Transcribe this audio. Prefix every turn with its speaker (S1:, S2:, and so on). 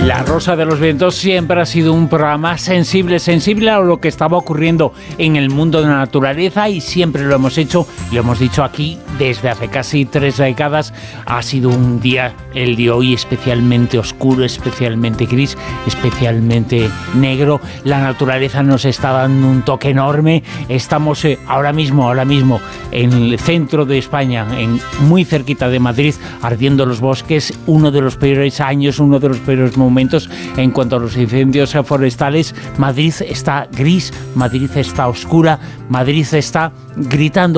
S1: La Rosa de los Vientos siempre ha sido un programa sensible a lo que estaba ocurriendo en el mundo de la naturaleza, y siempre lo hemos hecho, lo hemos dicho aquí desde hace casi 3 décadas. Ha sido un día, el de hoy, especialmente oscuro, especialmente gris, especialmente negro. La naturaleza nos está dando un toque enorme. Estamos ahora mismo en el centro de España, muy cerquita de Madrid, ardiendo los bosques. Uno de los peores años, uno de los peores momentos en cuanto a los incendios forestales. Madrid está gris, Madrid está oscura, Madrid está gritando